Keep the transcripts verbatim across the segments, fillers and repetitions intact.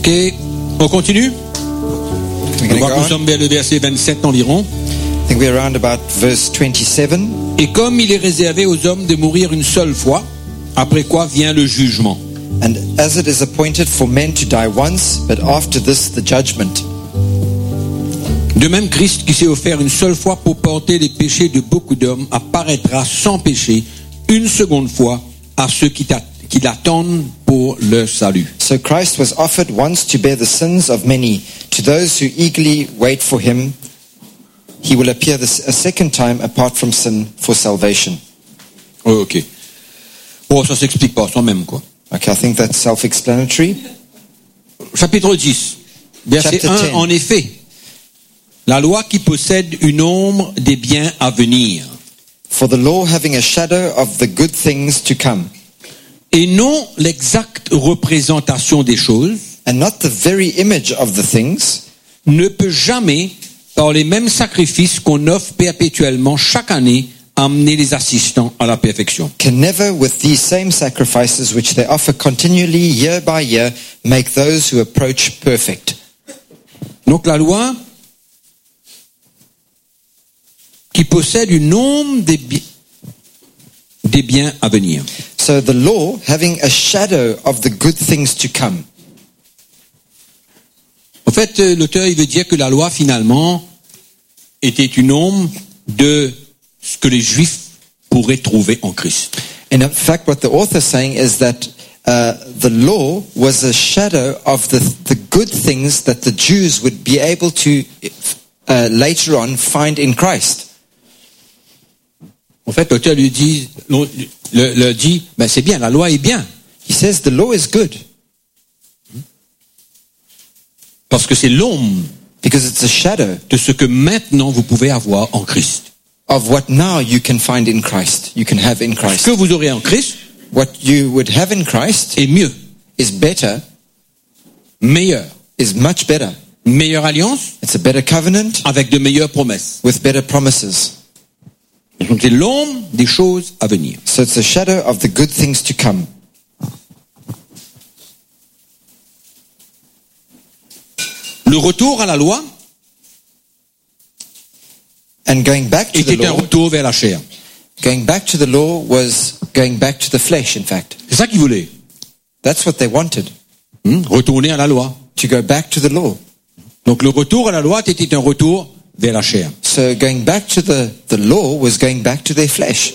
Ok, on continue. We're On going voit to que go nous on. sommes vers le verset vingt-sept environ. I think we're around about verse twenty-seven. Et comme il est réservé aux hommes de mourir une seule fois, après quoi vient le jugement. And as it is appointed for men to die once, but after this the judgment. De même, Christ, qui s'est offert une seule fois pour porter les péchés de beaucoup d'hommes, apparaîtra sans péché une seconde fois à ceux qui, t'a- qui l'attendent pour leur salut. So Christ was offered once to bear the sins of many. To those who eagerly wait for him, he will appear this, a second time apart from sin for salvation. Oh, ok. Bon, ça s'explique pas soi-même, quoi. Okay, I think that's self-explanatory. Chapitre dix, verset Chapter un, ten. en effet, la loi qui possède une ombre des biens à venir, For the law having a shadow of the good things to come, et non l'exacte représentation des choses, and not the very image of the things, ne peut jamais, par les mêmes sacrifices qu'on offre perpétuellement chaque année, amener les assistants à la perfection. can never, with these same sacrifices which they offer continually year by year, make those who approach perfect. Donc la loi qui possède une ombre des, bi- des biens à venir. So the law having a shadow of the good things to come. En fait, euh, l'auteur il veut dire que la loi finalement était une ombre de ce que les Juifs pourraient trouver en Christ. And in fact, what the author is saying is that uh, the law was a shadow of the, the good things that the Jews would be able to uh, later on find in Christ. En fait, l'auteur lui dit, le, le- le dit, ben c'est bien, la loi est bien, He says the law is good parce que c'est l'ombre because it's a shadow de ce que maintenant vous pouvez avoir en Christ. of what now you can find in Christ, you can have in Ce Christ. que vous aurez en Christ What you would have in Christ est mieux, is better, meilleur, is much better. meilleure alliance It's a better covenant avec de meilleures promesses. with better promises. Donc c'est l'ombre des choses à venir. So it's a shadow of the good things to come. Le retour à la loi And going back to the était un law, retour vers la chair. going back to the law was going back to the flesh, in fact. C'est ça qu'ils voulaient. That's what they wanted, Hmm, retourner à la loi. to go back to the law. Donc le retour à la loi était un retour vers la chair. So going back to the, the law was going back to their flesh.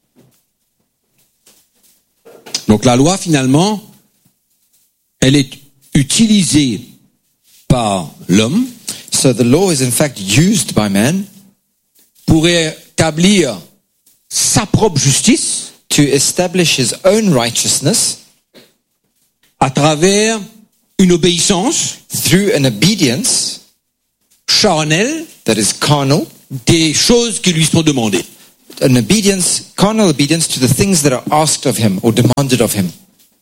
Donc la loi finalement, elle est utilisée par l'homme So the law is in fact used by man pour établir sa propre justice to establish his own righteousness à travers une obéissance through an obedience charnelle that is carnal, des choses qui lui sont demandées. an obedience, carnal obedience to the things that are asked of him or demanded of him.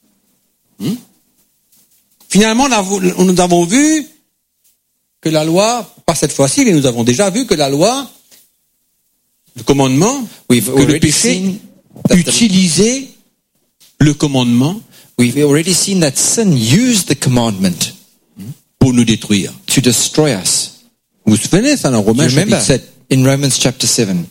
Finalement, là, vous- nous avons vu que la loi, pas cette fois-ci, mais nous avons déjà vu que la loi, le commandement, We've que le already péché seen that the, utilisait le commandement we've already seen that sin used the commandment pour nous détruire. to destroy us. Vous vous souvenez, ça dans You Romains remember chapitre sept. in Romans chapter seven,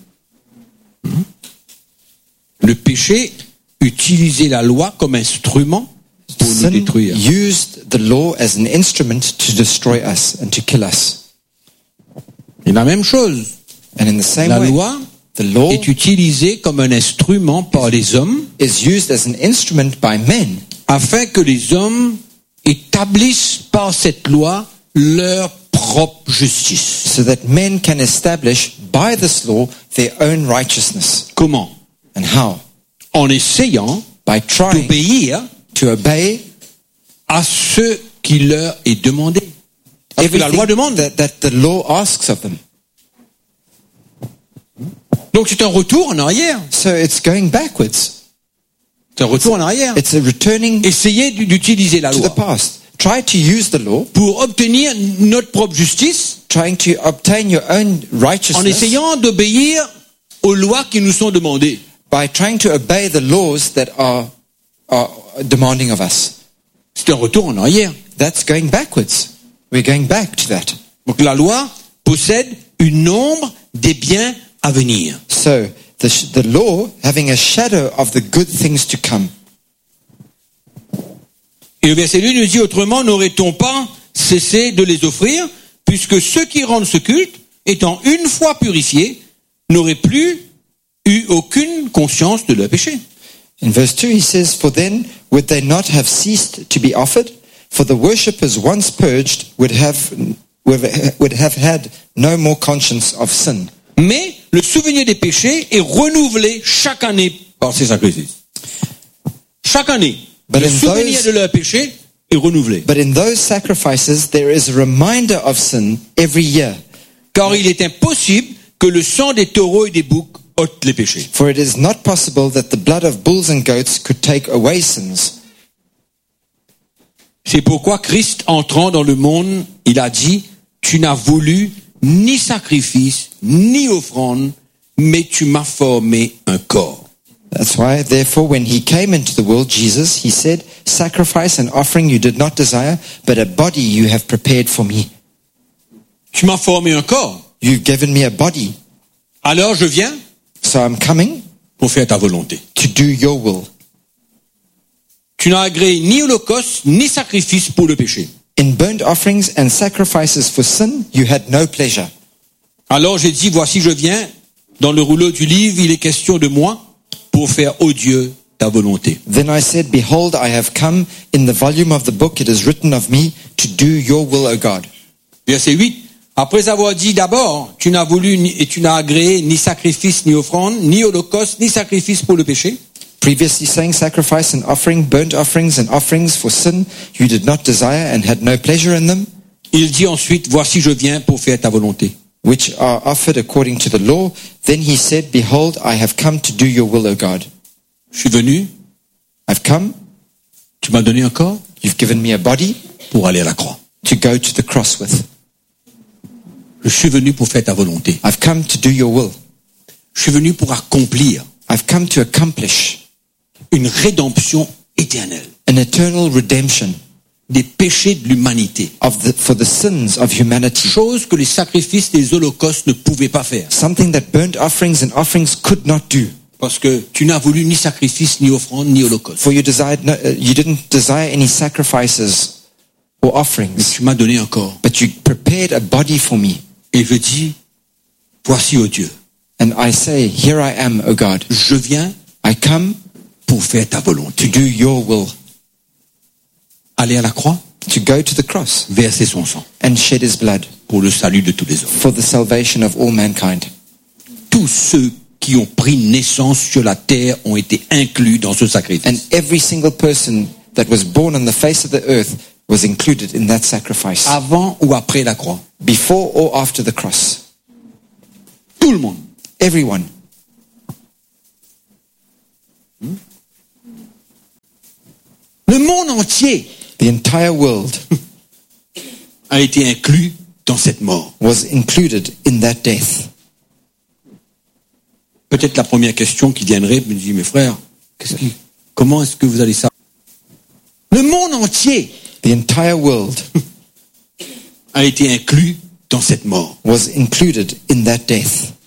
Le péché utilisait la loi comme instrument pour nous sin détruire. used the law as an instrument to destroy us and to kill us. Et la même chose, And in the same la way, loi the law est utilisée comme un instrument par les hommes is used as an instrument by men afin que les hommes établissent par cette loi leur propre justice. so that men can establish by this law their own righteousness. Comment? And how? En essayant By trying d'obéir to obey à ce qui leur est demandé. Et que la loi everything demande. that, that the law asks of them. Donc c'est un retour en arrière. So it's going backwards. C'est un retour en arrière. It's a returning Essayez d'utiliser la to the loi past. Try to use the law, pour obtenir notre propre justice trying to obtain your own en righteousness essayant d'obéir aux lois qui nous sont demandées. by trying to obey the laws that are, are demanding of us. C'est un retour en arrière. that's going backwards. We're going back to that. Donc la loi possède une ombre des biens à venir. So the, sh- the law having a shadow of the good things to come. Et le verset deux nous dit autrement, n'aurait-on pas cessé de les offrir, puisque ceux qui rendent ce culte, étant une fois purifiés, n'auraient plus eu aucune conscience de leur péché. In verse two he says, For then would they not have ceased to be offered? For the worshippers once purged would have, would have had no more conscience of sin. Mais le souvenir des péchés est renouvelé chaque année par ces sacrifices. Chaque année, But le in souvenir those- de leur péché est renouvelé. But in those sacrifices there is a reminder of sin every year. Car il est impossible que le sang des taureaux et des boucs ôte les péchés. For it is not possible that the blood of bulls and goats could take away sins. C'est pourquoi Christ, entrant dans le monde, il a dit, tu n'as voulu ni sacrifice, ni offrande, mais tu m'as formé un corps. That's why, therefore, when he came into the world, Jesus, he said, Sacrifice and offering you did not desire, but a body you have prepared for me. Tu m'as formé un corps. You've given me a body, Alors je viens so I'm coming pour faire ta volonté. to do your will. Tu n'as agréé ni holocauste, ni sacrifice pour le péché. In burnt offerings and sacrifices for sin, you had no pleasure. Alors j'ai dit, voici je viens, dans le rouleau du livre, il est question de moi, pour faire, ô Dieu, ta volonté. Then I said, Behold, I have come. In the volume of the book it is written of me to do your will, O God. Verset huit. Après avoir dit d'abord, tu n'as voulu ni, et tu n'as agréé ni sacrifice, ni offrande, ni holocauste, ni sacrifice pour le péché. Previously saying sacrifice and offering, burnt offerings and offerings for sin, you did not desire and had no pleasure in them, Il dit ensuite, voici je viens pour faire ta volonté. which are offered according to the law. Then he said, Behold, I have come to do your will, O God. Je suis venu, I've come, tu m'as donné un corps you've given me a body pour aller à la croix. to go to the cross with. Je suis venu pour faire ta volonté. I've come to do your will. Je suis venu pour accomplir I've come to accomplish une rédemption éternelle an eternal redemption des péchés de l'humanité. of the, for the sins of humanity. Chose que les sacrifices des holocaustes ne pouvaient pas faire. Something that burnt offerings and offerings could not do. Parce que tu n'as voulu ni sacrifice, ni offrande, ni holocauste. For you desired no, uh, you didn't desire any sacrifices or Mais offerings, tu m'as donné un corps. but you prepared a body for me. Et je dis, voici, ô Dieu, And I say, Here I am, O God. je viens I come pour faire ta volonté. to do your will, Aller à la croix, to go to the cross verser son sang and shed his blood pour le salut de tous les hommes. for the salvation of all mankind. Tous ceux qui ont pris naissance sur la terre ont été inclus dans ce sacrifice. And every single person that was born on the face of the earth was included in that sacrifice, Avant ou après la croix. before or after the cross. Tout le monde. Everyone. Le monde entier The entire world a été inclus dans cette mort. was included in that death. Peut-être la première question qui viendrait me dit, mes frères, qu'est-ce qui, comment est-ce que vous allez ça? Le monde entier The entire world a été inclus dans cette mort. was included in that death.